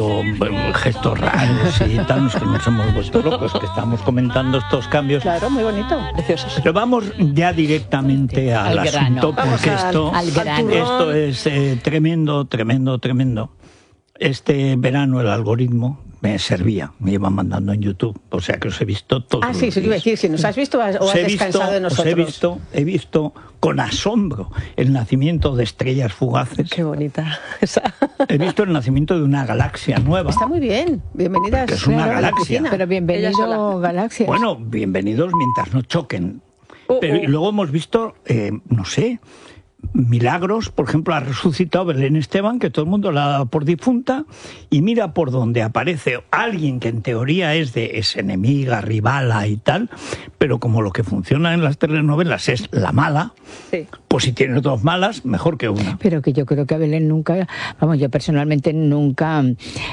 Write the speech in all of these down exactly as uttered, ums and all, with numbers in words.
gestos raros y tal, que nos hemos vuelto locos, que estamos comentando estos cambios. Claro, muy bonito. Preciosos. Pero vamos ya directamente al, al asunto, grano. porque al, esto, al grano. esto es eh, tremendo, tremendo, tremendo. Este verano el algoritmo me servía, me iba mandando en YouTube, o sea que os he visto todos. Ah, sí, los sí, iba a días. decir, si nos has visto o has Os he descansado visto, de nosotros. os he visto, he visto con asombro el nacimiento de estrellas fugaces. Qué bonita esa. He visto el nacimiento de una galaxia nueva. Está muy bien. Bienvenidas. Porque es una a la galaxia. piscina. Pero Ella bienvenido, sola. Galaxias. Bueno, bienvenidos mientras no choquen. Oh, Pero oh. y luego hemos visto, eh, no sé, milagros. Por ejemplo, ha resucitado Belén Esteban, que todo el mundo la da por difunta, y mira por donde aparece alguien que en teoría es de es enemiga, rivala y tal, pero como lo que funciona en las telenovelas es la mala, Sí. pues si tiene dos malas, mejor que una. Pero que yo creo que a Belén nunca, vamos, yo personalmente nunca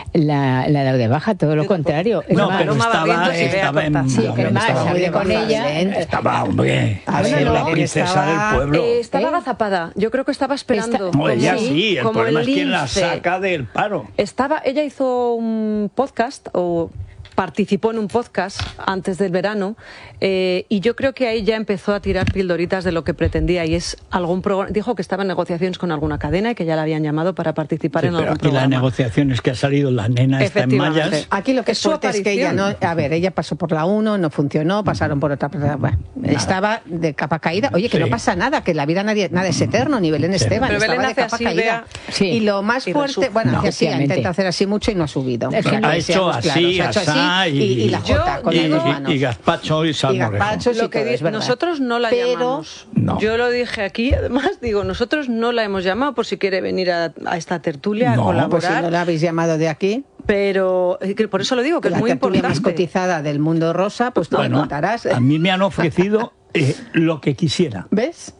la, la he dado de baja, todo lo contrario. Es No, más, pero Paloma estaba, Barrientos y Bea estaba en... Cortázar. Sí, hombre, es más, estaba, hablé con ella. Belén. estaba, hombre, A así ver, la Belén princesa estaba- del pueblo. Eh, estaba ¿Eh? agazapada. Yo creo que estaba esperando. Está- No, como- ella sí, el como problema es quién la lince. saca del paro. Estaba, ella hizo un podcast o participó en un podcast antes del verano eh, y yo creo que ahí ya empezó a tirar pildoritas de lo que pretendía y es algún programa. Dijo que estaba en negociaciones con alguna cadena y que ya la habían llamado para participar Sí, en pero algún aquí la programa. negociación es que ha salido la nena está en Efectivamente. mallas. Aquí lo que es Es su fuerte es que ella no... aparición. A ver, ella pasó por la uno, no funcionó, pasaron por otra... Bueno, estaba de capa caída. Oye, que Sí. no pasa nada, que la vida nadie, nada es eterno, ni Belén Sí. Esteban, Pero estaba Belén de hace capa así, caída. Bea, Sí. Y lo más y fuerte... resurge. Bueno, No. que sí, Efectivamente. intenta hacer así mucho y no ha subido. Es que O sea, no. Ha hecho seamos así, claros, ha hecho asá así y, y, y la jota con y, las dos y- manos. y gazpacho y Y salmorejo. gazpacho, sí, Lo que todo, di- es verdad. nosotros no la Pero- llamamos. No. Yo lo dije aquí, además, digo, nosotros no la hemos llamado por si quiere venir a, a esta tertulia No, a colaborar. Pues si no la habéis llamado de aquí, Pero eh, que por eso lo digo, que la es muy tertulia importante. más cotizada del mundo rosa, pues tú me Bueno, contarás. a mí me han ofrecido eh, lo que quisiera. ¿Ves?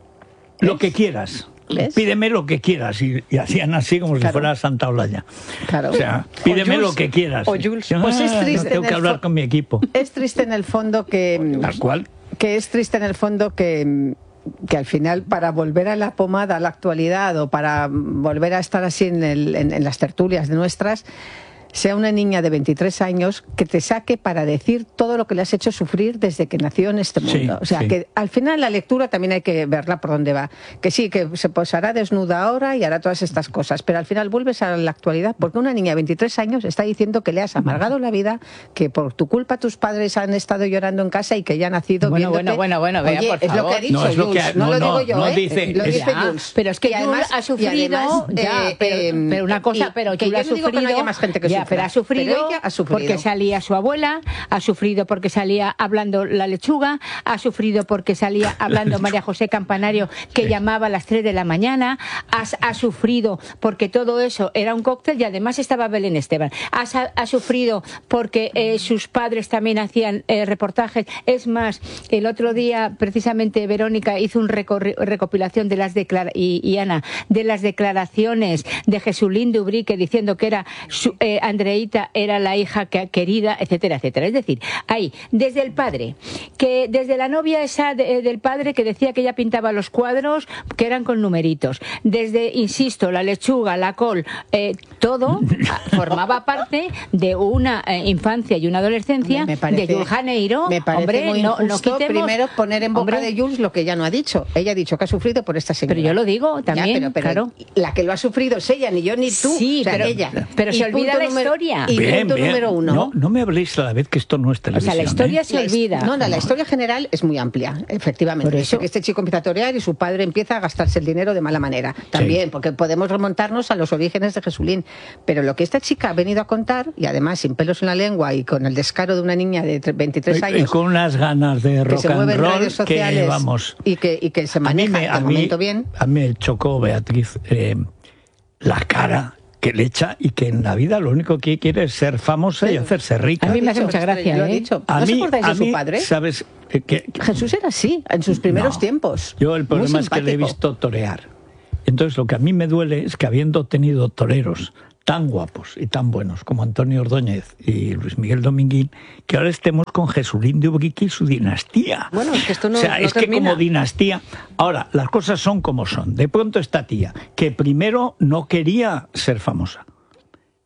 Lo que quieras. ¿Ves? Pídeme lo que quieras. Y, y hacían así como si Claro. fuera Santa Olalla. Claro. O sea, pídeme Jules. lo que quieras. O Jules. Ah, Pues es triste tengo en que el hablar fo- con mi equipo. Es triste en el fondo que... Tal cual. que es triste en el fondo que, que al final para volver a la pomada, a la actualidad o para volver a estar así en, el, en, en las tertulias de nuestras, sea una niña de veintitrés años que te saque para decir todo lo que le has hecho sufrir desde que nació en este mundo. Sí, o sea, sí. que al final la lectura también hay que verla por dónde va. Que sí, que se posará desnuda ahora y hará todas estas cosas, pero al final vuelves a la actualidad porque una niña de veintitrés años está diciendo que le has amargado la vida, que por tu culpa tus padres han estado llorando en casa y que ya ha nacido Bueno, viéndote. bueno, bueno, bueno, Bea, Oye, por es lo que ha favor. dicho No, es lo que Jules, ha- no, no, lo no, digo yo, no ¿eh? dice- Lo dice Ya, Jules. pero es que Y Jules ha y sufrido, ya, eh, pero, eh, pero una cosa, y- pero que Jules yo ha no digo que no sufrido, haya más gente que ya, sufra, pero ha sufrido, pero ella ha sufrido. porque salía su abuela, ha sufrido porque salía hablando la lechuga, ha sufrido porque salía hablando María José Campanario, que Sí. llamaba a las tres de la mañana, ha, ha sufrido porque todo eso era un cóctel y además estaba Belén Esteban, ha, sa- ha sufrido porque eh, sus padres también hacían eh, reportajes. Es más, el otro día precisamente Verónica hizo un recorri- recopilación de las declara- y, y Ana, de las declaraciones de Jesulín de Ubrique diciendo que era su, eh, Andreita era la hija que, querida, etcétera, etcétera. Es decir, ahí, desde el padre, que desde la novia esa de- del padre que decía que ella pintaba los cuadros que eran con numeritos, desde, insisto, la lechuga, la col, eh, todo ah, formaba parte de una eh, infancia y una adolescencia Me- me parece- de Jules Janeiro. Me parece Hombre, muy no, no injusto quitemos, primero poner en boca hombre, de Jules lo que ella no ha dicho. Ella ha dicho que ha sufrido por esta señora. Pero yo lo digo Ya, también, pero, pero claro. la que lo ha sufrido es ella, ni yo ni tú. Sí, o sea, pero- ella. pero se olvida punto la número- historia. Y Bien, punto bien. número uno. No, no me habléis a la vez que esto no es O televisión. sea, la historia ¿eh? se La- olvida. No, no, la historia general es muy amplia, efectivamente. Por eso. Que este chico empieza a torear y su padre empieza a gastarse el dinero de mala manera. También, porque podemos remontarnos a los orígenes de Jesulín. Pero lo que esta chica ha venido a contar, y además sin pelos en la lengua y con el descaro de una niña de tre- veintitrés Y- y años, con unas ganas de que rock se and mueve en roll redes sociales que vamos. y, que, y que se A mí maneja me, de a mí, momento bien. a mí me chocó, Beatriz, eh, la cara que le echa y que en la vida lo único que quiere es ser famosa y hacerse rica. A mí me hace Dicho, mucha gracia, lo ha ¿eh? dicho. A ¿No os mí- acordáis a de su mí, padre? ¿sabes? Eh, que- que- Jesús era así, en sus primeros No. tiempos. Yo el Muy problema es que le he simpático. visto torear. Entonces lo que a mí me duele es que habiendo tenido toreros tan guapos y tan buenos como Antonio Ordóñez y Luis Miguel Dominguín, que ahora estemos con Jesulín de Ubrique y su dinastía. Bueno, es que esto no- O sea, no es que termina. como dinastía... Ahora, las cosas son como son. De pronto esta tía, que primero no quería ser famosa,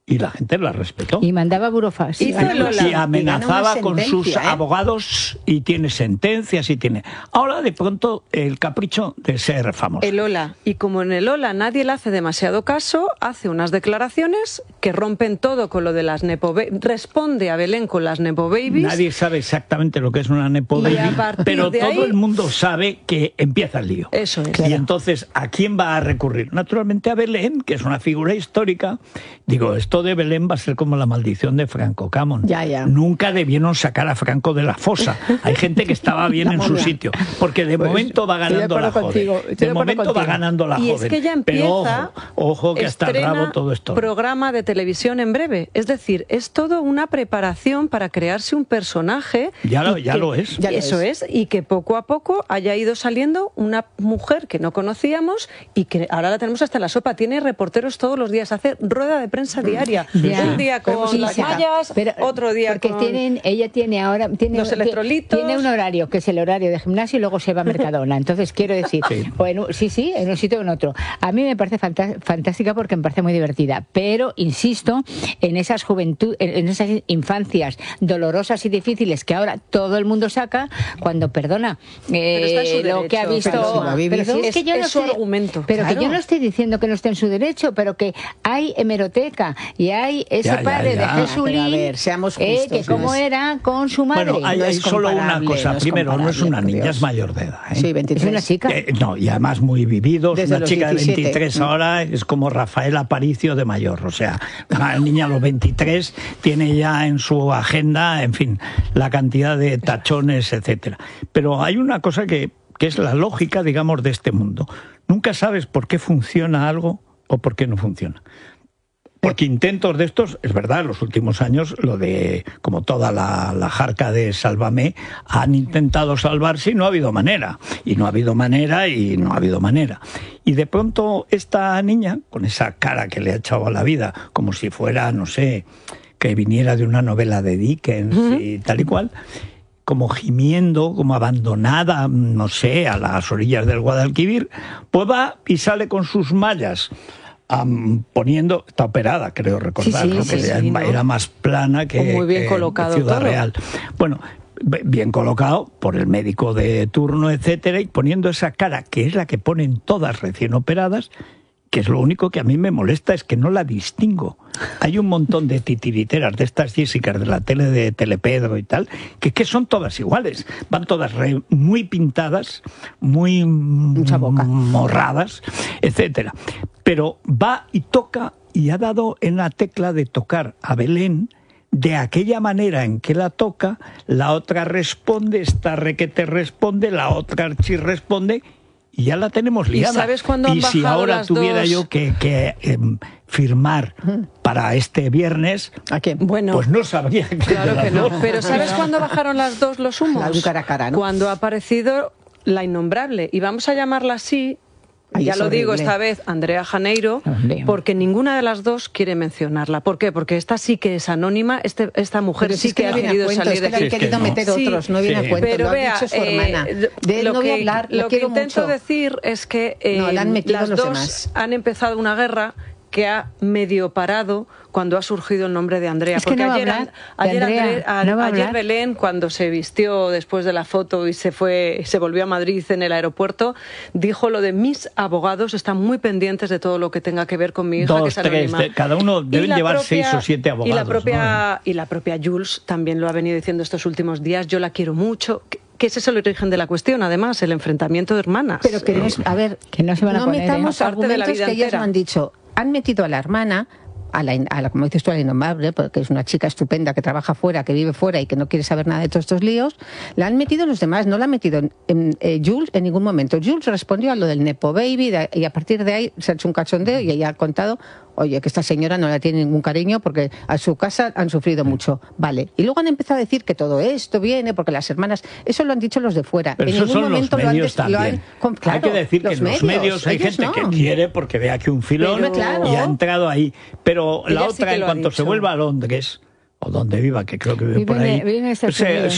Y la gente la respetó. Y mandaba burofax. Hizo el Ola. Y amenazaba Y ganó con una sus sentencia, ¿eh? abogados y tiene sentencias y tiene... Ahora, de pronto, el capricho de ser famoso. El Ola. Y como en el Ola nadie le hace demasiado caso, hace unas declaraciones que rompen todo con lo de las Nepo Babies. Responde a Belén con las Nepo Babies. Nadie sabe exactamente lo que es una Nepo Y Baby, a partir pero de todo ahí- el mundo sabe que empieza el lío. Eso es. Y Claro. entonces, ¿a quién va a recurrir? Naturalmente a Belén, que es una figura histórica. Digo, esto de Belén va a ser como la maldición de Franco Camón. Ya, ya. Nunca debieron sacar a Franco de la fosa. Hay gente que estaba bien La en su momia. sitio, porque de Pues, momento va estoy de ganando la acuerdo joven. contigo, estoy de De acuerdo momento va contigo. ganando la Y joven. es que ya empieza, Pero ojo, ojo que hasta el estrena rabo todo esto. programa de televisión en breve. Es decir, es todo una preparación para crearse un personaje. Ya lo- y ya que- lo es. Ya lo eso es. Y que poco a poco haya ido saliendo una mujer que no conocíamos y que ahora la tenemos hasta en la sopa. Tiene reporteros todos los días, hace rueda de prensa diaria. Ya. Un día con Pero las sí, mallas, Pero- otro día porque con... tienen, ella tiene ahora tiene, Los electrolitos. tiene un horario que es el horario de gimnasio y luego se va a Mercadona. Entonces quiero decir, Sí. o en un- sí, sí, en un sitio o en otro. A mí me parece fanta- fantástica porque me parece muy divertida, pero insisto en esas juventud, en, en esas infancias dolorosas y difíciles que ahora todo el mundo saca cuando perdona eh, está en su lo que ha derecho. visto. Pero si lo ha vivido. Pero si es que Es- yo es no su estoy- argumento. Pero que Claro. yo no estoy diciendo que no esté en su derecho, pero que hay hemeroteca y hay ese Ya, ya, padre ya. de Pero a Jesulín ver, seamos eh, justos, que cómo no es- era con su madre. Bueno, hay, No hay es solo una comparable, cosa. no es Primero, no es comparable, una por niña, Dios. es mayor de edad. ¿eh? Sí, Es veintitrés. una chica. Eh, no, y además muy vividos. Desde Una los chica de diecisiete. veintitrés ahora es como Rafael Aparicio de mayor. O sea, una niña a los veintitrés tiene ya en su agenda, en fin, la cantidad de tachones, etcétera. Pero hay una cosa que, que es la lógica, digamos, de este mundo. Nunca sabes por qué funciona algo o por qué no funciona. Porque intentos de estos, es verdad, en los últimos años, lo de, como toda la, la jarca de Sálvame, han intentado salvarse y no ha habido manera. Y no ha habido manera y no ha habido manera. Y de pronto esta niña, con esa cara que le ha echado a la vida, como si fuera, no sé, que viniera de una novela de Dickens y tal y cual, como gimiendo, como abandonada, no sé, a las orillas del Guadalquivir, pues va y sale con sus mallas. Am, poniendo, está operada, creo recordar, Sí, sí, ¿no? sí, que sí, era, ¿no? era más plana que, Muy bien que colocado Ciudad todo. Real. Bueno, b- bien colocado por el médico de turno, etcétera, y poniendo esa cara que es la que ponen todas recién operadas, que es lo único que a mí me molesta, es que no la distingo. Hay un montón de titiriteras de estas Jessicas de la tele de Telepedro y tal, que, que son todas iguales. Van todas re- muy pintadas, muy Mucha boca. morradas, etcétera. Pero va y toca, y ha dado en la tecla de tocar a Belén de aquella manera en que la toca, la otra responde, esta requete responde, la otra archi responde, y ya la tenemos liada. sabes cuándo han Y si bajado ahora las tuviera dos? yo que, que em, firmar para este viernes, ¿A quién? Bueno, pues no sabría que claro de las que no. dos. Pero ¿sabes cuándo bajaron las dos los humos? La de un cara a cara, ¿no? Cuando ha aparecido la innombrable. Y vamos a llamarla así, Ay, ya es lo digo horrible. esta vez, Andrea Janeiro, Hombre. porque ninguna de las dos quiere mencionarla. ¿Por qué? Porque esta sí que es anónima, este, esta mujer Pero sí si es que, que ha no viene a querido cuento, salir es que de le han Sí, es que querido no. meter Sí, otros, no viene sí. a cuento, Pero lo ha vea, dicho su eh, hermana. De él lo no voy a que- hablar, lo, lo que quiero intento mucho. decir es que eh, No, la han metido las los dos demás. han empezado una guerra que ha medio parado cuando ha surgido el nombre de Andrea. Es que Porque no va a ayer, hablar de ayer, Andrea, André- a- no va a ayer hablar. Belén, cuando se vistió después de la foto y se fue, se volvió a Madrid en el aeropuerto, dijo lo de mis abogados están muy pendientes de todo lo que tenga que ver con mi hija, Dos, que es tres, anónima. de- cada uno Y deben la llevar propia- seis o siete abogados, Y la propia, ¿no? y la propia Jules también lo ha venido diciendo estos últimos días. Yo la quiero mucho. Que, que ese es el origen de la cuestión, además, el enfrentamiento de hermanas. Pero que no es, a ver, Que no se van a poner, ¿eh? metamos Aparte de la argumentos vida que ellas entera. no han dicho. Han metido a la hermana, a la, a la, como dices tú, a la innombrable, porque es una chica estupenda que trabaja fuera, que vive fuera y que no quiere saber nada de todos estos líos. La han metido los demás, no la han metido en, en, eh, Jules en ningún momento. Jules respondió a lo del Nepo Baby de- y a partir de ahí se ha hecho un cachondeo y ella ha contado, oye, que esta señora no la tiene ningún cariño porque a su casa han sufrido mucho. Vale. Y luego han empezado a decir que todo esto viene porque las hermanas, eso lo han dicho los de fuera. Pero en esos ningún son los momento lo han, medios des- lo han también. con- Hay claro, que decir que en los medios hay ellos gente no. que quiere porque ve aquí un filón Pero, claro. y ha entrado ahí. Pero la Ella sí otra, que en lo ha cuanto se dicho. vuelva a Londres, o donde viva, que creo que vive Vive por en- ahí, vive en Estados se, Unidos.